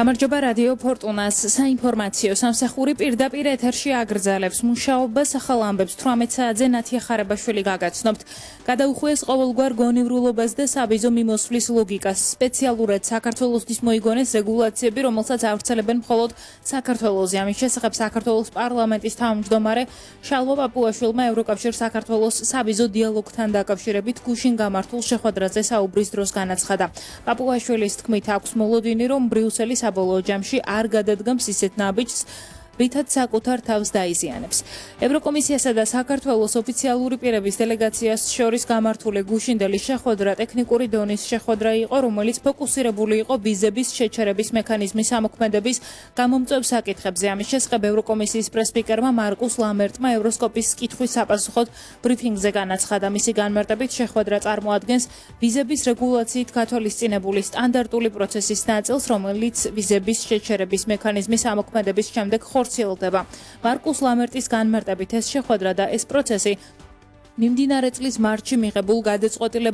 გამარჯობა რადიო ფორტუნას საინფორმაციო სამსახური პირდაპირ ეთერში აგრძელებს მუშაობას ახალ ამბებს 18 საათზე ნათია ხარებაშვილი გაგაცნობთ. გადაუხვიეს ყოველგვარ გონივრულობას და საბიზო მიმოსვლის ლოგიკას. სპეციალურად საქართველოსთვის მოიგონეს რეგულაციები, რომელსაც ავრცელებენ მხოლოდ საქართველოზე. ამის შესახებ საქართველოს პარლამენტის თავმჯდომარე შალვა პაპუაშვილმა ევროკავშირ საქართველოს საბიზო დიალოგთან დაკავშირებით გუშინ გამართულ შეხვედრაზე საუბრის დროს განაცხადა. პაპუაშვილის თქმით აქვს მოლოდინი, რომ ბრიუსელი საბოლოო ჯამში არ გადადგამს ისეთ ნაბიჯს, რითაც საკუთარ თავს დაიზიანებს. ევროკომისიასა და საქართველოს ოფიციალური პირების დელეგაციას შორის გამართული გუშინდელი შეხვედრა ტექნიკური დონის შეხვედრა იყო, რომელიც ფოკუსირებული იყო ვიზების შეჩერების მექანიზმის ამოქმედების გამომწვევ საკითხებზე. ამის შესახებ ევროკომისიის პრესსპიკერმა მარკუს ლამერტმა ევროსკოპის კითხვის საპასუხოდ ბრიფინგზე განაცხადა. მისი განმარტებით შეხვედრა წარმოადგენს ვიზების რეგულაციით გათვალისწინებული სტანდარტული პროცესის ნაწილს, რომელიც ვიზების შეჩერების მექანიზმის ამოქმედების შემდეგ ხორციელდება. მარკუს ლამერტის განმარტებით ეს შეხვედრა და ეს პროცესი მიმდინარე წლის მარტში მიღებულ გადაწყვეტილებას